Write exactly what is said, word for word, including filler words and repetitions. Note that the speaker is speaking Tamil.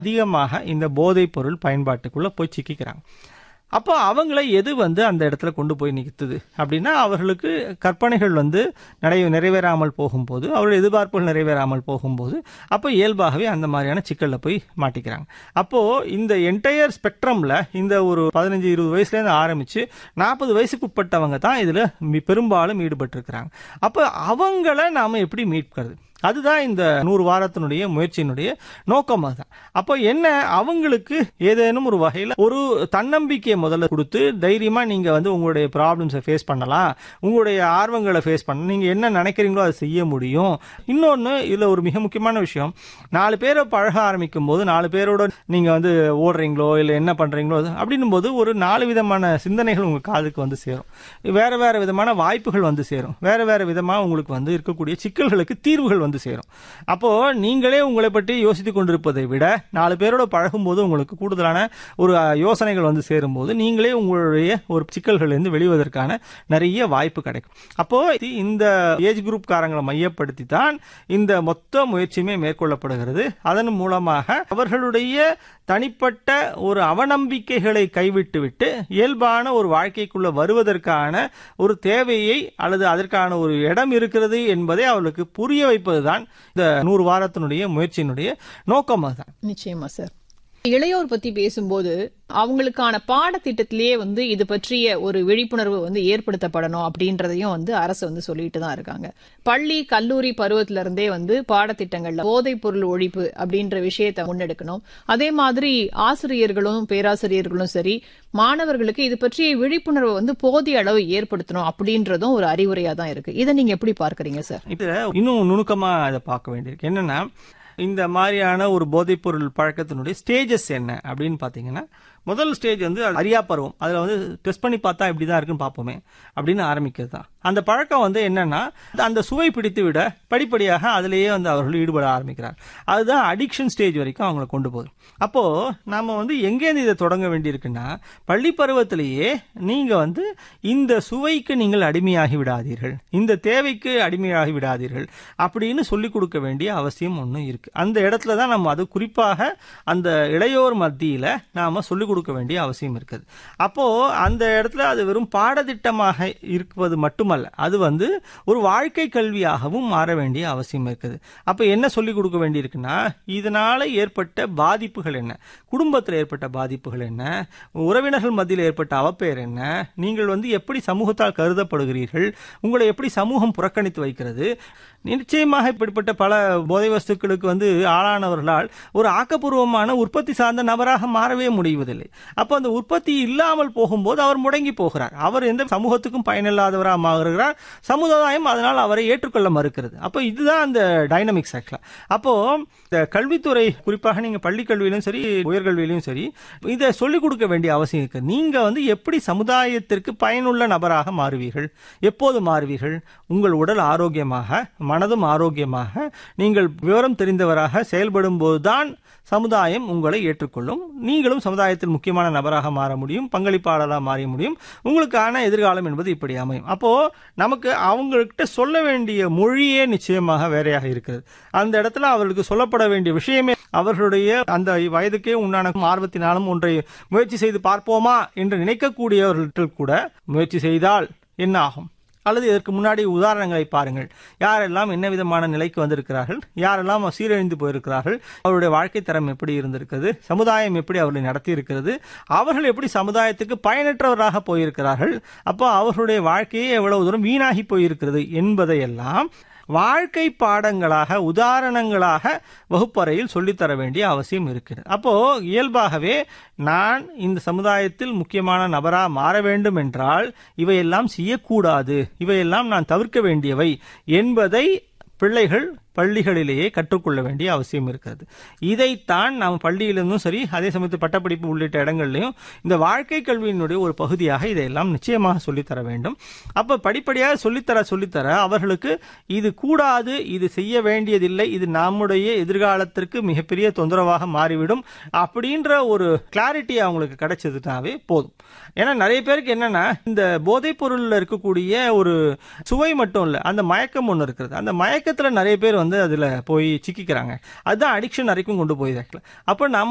அதிகமாக இந்த போதைப் பொருள் பயன்பாட்டுக்குள்ள போய் சிக்கிக்கிறாங்க. அப்போ அவங்கள எது வந்து அந்த இடத்துல கொண்டு போய் நிறுத்துது அப்படின்னா, அவர்களுக்கு கற்பனைகள் வந்து நடை நிறைவேறாமல் போகும்போது, அவருடைய எதிர்பார்ப்புகள் நிறைவேறாமல் போகும்போது, அப்போ இயல்பாகவே அந்த மாதிரியான சிக்கல்ல போய் மாட்டிக்கிறாங்க. அப்போ இந்த என்டையர் ஸ்பெக்ட்ரம்ல இந்த ஒரு பதினஞ்சு இருபது வயசுல இருந்து ஆரம்பிச்சு நாற்பது வயசுக்கு உட்பட்டவங்க தான் இதுல பெரும்பாலும் ஈடுபட்டு இருக்கிறாங்க. அப்போ அவங்கள நாம எப்படி மீட்கிறது? அதுதான் இந்த நூறு வாரத்தினுடைய முயற்சியினுடைய நோக்கம். தான் அப்போ என்ன, அவங்களுக்கு ஏதேனும் ஒரு வகையில் ஒரு தன்னம்பிக்கையை முதல்ல கொடுத்து தைரியமா நீங்க வந்து உங்களுடைய ப்ராப்ளம்ஸை ஃபேஸ் பண்ணலாம், உங்களுடைய ஆர்வங்களை ஃபேஸ் பண்ண, நீங்க என்ன நினைக்கிறீங்களோ அதை செய்ய முடியும். இன்னொன்னு இதுல ஒரு மிக முக்கியமான விஷயம், நாலு பேரை பழக ஆரம்பிக்கும் போது நாலு பேரோட நீங்க வந்து ஓடுறீங்களோ இல்லை என்ன பண்றீங்களோ அப்படின்னும் போது ஒரு நாலு விதமான சிந்தனைகள் உங்க காதுக்கு வந்து சேரும், வேற வேற விதமான வாய்ப்புகள் வந்து சேரும், வேற வேற விதமா உங்களுக்கு வந்து இருக்கக்கூடிய சிக்கல்களுக்கு தீர்வுகள் வந்து சேரும். அப்போ நீங்களே உங்களை பற்றி யோசித்துக் கொண்டிருப்பதை விட நாலு பேரோட பழகும் போது உங்களுக்கு கூடுதலான ஒரு யோசனைகள் வந்து சேரும் போது நீங்களே உங்களுடைய ஒரு சிக்கல்கள் இருந்து வெளிவதற்கான நிறைய வாய்ப்பு கிடைக்கும். அப்போ இந்த ஏஜ் குரூப் காரங்களை மையப்படுத்தி தான் இந்த மொத்த முயற்சியுமே மேற்கொள்ளப்படுகிறது. அதன் மூலமாக அவர்களுடைய தனிப்பட்ட ஒரு அவநம்பிக்கைகளை கைவிட்டுவிட்டு இயல்பான ஒரு வாழ்க்கைக்குள்ள வருவதற்கான ஒரு தேவையை அல்லது அதற்கான ஒரு இடம் இருக்கிறது என்பதை அவர்களுக்கு புரிய வைப்பதுதான் இந்த நூறு வாரத்தினுடைய முயற்சியினுடைய நோக்கம். தான் நிச்சயமா சார். இளையோர் பத்தி பேசும்போது அவங்களுக்கான பாடத்திட்டத்திலேயே வந்து இது பற்றிய ஒரு விழிப்புணர்வு வந்து ஏற்படுத்தப்படணும் அப்படின்றதையும் வந்து அரசு வந்து சொல்லிட்டு தான் இருக்காங்க. பள்ளி கல்லூரி பருவத்தில இருந்தே வந்து பாடத்திட்டங்கள்ல போதைப் பொருள் ஒழிப்பு அப்படின்ற விஷயத்தை முன்னெடுக்கணும். அதே மாதிரி ஆசிரியர்களும் பேராசிரியர்களும் சரி மாணவர்களுக்கு இது பற்றிய விழிப்புணர்வு வந்து போதிய அளவு ஏற்படுத்தணும் அப்படின்றதும் ஒரு அறிவுரையா தான் இருக்கு. இதை நீங்க எப்படி பார்க்கறீங்க சார்? இது இன்னும் நுணுக்கமா அதை பார்க்க வேண்டியிருக்கு. என்னன்னா, இந்த மாதிரியான ஒரு போதைப் பொருள் பழக்கத்தினுடைய ஸ்டேஜஸ் என்ன அப்படின்னு பாத்தீங்கன்னா, முதல் ஸ்டேஜ் வந்து அறியா பருவம். அதுல வந்து டெஸ்ட் பண்ணி பார்த்தா இப்படிதான் இருக்குன்னு பார்ப்போமே அப்படின்னு ஆரம்பிக்கிறது தான். அந்த பழக்கம் வந்து என்னன்னா, அந்த சுவை பிடித்து விட படிப்படியாக அதிலேயே வந்து அவர்கள் ஈடுபட ஆரம்பிக்கிறார். அதுதான் அடிக்ஷன் ஸ்டேஜ் வரைக்கும் அவங்களை கொண்டு போகுது. அப்போ நாம வந்து எங்கேருந்து இதை தொடங்க வேண்டியிருக்குன்னா, பள்ளி பருவத்திலேயே நீங்க வந்து இந்த சுவைக்கு நீங்கள் அடிமையாகி விடாதீர்கள், இந்த தேவைக்கு அடிமையாகி விடாதீர்கள் அப்படின்னு சொல்லிக் கொடுக்க வேண்டிய அவசியம் ஒன்று இருக்கு. அந்த இடத்துல தான் நம்ம அது குறிப்பாக அந்த இளையோர் மத்தியில நாம சொல்லிக் கொடுக்க வேண்டிய அவசியம் இருக்குது. அப்போ அந்த இடத்துல அது வெறும் பாடத்திட்டமாக இருப்பது மட்டுமல்ல, அது வந்து ஒரு வாழ்க்கை கல்வியாகவும் மாற வேண்டிய அவசியம் இருக்குது. அப்ப என்ன சொல்லிக் கொடுக்க வேண்டி இருக்குன்னா, இதனால ஏற்பட்ட பாதிப்புகள் என்ன, குடும்பத்தில் ஏற்பட்ட பாதிப்புகள் என்ன, உறவினர்கள் மத்தியில் ஏற்பட்ட அவப்பெயர் என்ன, நீங்கள் வந்து எப்படி சமூகத்தால் கருதப்படுகிறீர்கள், உங்களை எப்படி சமூகம் புறக்கணித்து வைக்கிறது. நிச்சயமாக இப்படிப்பட்ட பல போதை வஸ்துக்களுக்கு வந்து ஆளானவர்களால் ஒரு ஆக்கப்பூர்வமான உற்பத்தி சார்ந்த நபராக மாறவே முடிவதில்லை. அப்போ அந்த உற்பத்தி இல்லாமல் போகும்போது அவர் முடங்கி போகிறார், அவர் எந்த சமூகத்துக்கும் பயனில்லாதவராக மாறுகிறார், சமுதாயம் அதனால் அவரை ஏற்றுக்கொள்ள மறுக்கிறது. அப்போ இதுதான் அந்த டைனமிக்ஸ் ஆக்சுவலா. அப்போ இந்த கல்வித்துறை குறிப்பாக நீங்க பள்ளி கல்வியிலும் சரி உயர்கல்வியிலும் சரி இதை சொல்லிக் கொடுக்க வேண்டிய அவசியம் இருக்கு. நீங்க வந்து எப்படி சமுதாயத்திற்கு பயனுள்ள நபராக மாறுவீர்கள், எப்போது மாறுவீர்கள், உங்கள் உடல் ஆரோக்கியமாக மனதும் ஆரோக்கியமாக நீங்கள் விவரம் தெரிந்தவராக செயல்படும் போதுதான் சமுதாயம் உங்களை ஏற்றுக்கொள்ளும். நீங்களும் சமுதாயத்தில் முக்கியமான நபராக மாற முடியும், பங்களிப்பாளராக மாற முடியும், உங்களுக்கான எதிர்காலம் என்பது இப்படி அமையும். அப்போ நமக்கு அவங்ககிட்ட சொல்ல வேண்டிய மொழியே நிச்சயமாக வேறையாக இருக்கிறது. அந்த இடத்துல அவர்களுக்கு சொல்லப்பட வேண்டிய விஷயமே அவர்களுடைய அந்த வயதுக்கே உண்டான ஆர்வத்தினாலும் ஒன்றை முயற்சி செய்து பார்ப்போமா என்று நினைக்கக்கூடியவர்கள் கூட முயற்சி செய்தால் என்ன ஆகும், அல்லது இதற்கு முன்னாடி உதாரணங்களை பாருங்கள், யாரெல்லாம் என்ன விதமான நிலைக்கு வந்திருக்கிறார்கள், யாரெல்லாம் சீரழிந்து போயிருக்கிறார்கள், அவருடைய வாழ்க்கை தரம் எப்படி இருந்திருக்கிறது, சமுதாயம் எப்படி அவர்களை நடத்தி இருக்கிறது, அவர்கள் எப்படி சமுதாயத்துக்கு பயனற்றவராக போயிருக்கிறார்கள், அப்போ அவர்களுடைய வாழ்க்கையே எவ்வளவு தூரம் வீணாகி போயிருக்கிறது என்பதையெல்லாம் வாழ்க்கை பாடங்களாக உதாரணங்களாக வகுப்பறையில் சொல்லித்தர வேண்டிய அவசியம் இருக்கிறது. அப்போ இயல்பாகவே நான் இந்த சமுதாயத்தில் முக்கியமான நபரா மாற வேண்டும் என்றால் இவையெல்லாம் செய்யக்கூடாது, இவையெல்லாம் நான் தவிர்க்க வேண்டியவை என்பதை பிள்ளைகள் பள்ளிகளிலேயே கற்றுக்கொள்ள வேண்டிய அவசியம் இருக்கிறது. இதைத்தான் நாம் பள்ளியிலிருந்தும் சரி அதே சமயத்தில் பட்டப்படிப்பு உள்ளிட்ட இடங்கள்லையும் இந்த வாழ்க்கை கல்வியினுடைய ஒரு பகுதியாக இதையெல்லாம் நிச்சயமாக சொல்லித்தர வேண்டும். அப்ப படிப்படியாக சொல்லித்தர சொல்லித்தர அவர்களுக்கு இது கூடாது, இது செய்ய வேண்டியதில்லை, இது நம்முடைய எதிர்காலத்திற்கு மிகப்பெரிய தொந்தரவாக மாறிவிடும் அப்படின்ற ஒரு கிளாரிட்டி அவங்களுக்கு கிடைச்சதுனாவே போதும். ஏன்னா நிறைய பேருக்கு என்னன்னா, இந்த போதைப் பொருள்ல இருக்கக்கூடிய ஒரு சுவை மட்டும் இல்ல, அந்த மயக்கம் ஒன்று இருக்கிறது. அந்த மயக்கத்துல நிறைய பேர் வந்து அதுல போய் சிக்கிக்கிறாங்க. அதுதான் அடிக்ஷன் வரைக்கும் கொண்டு போய். அப்ப நம்ம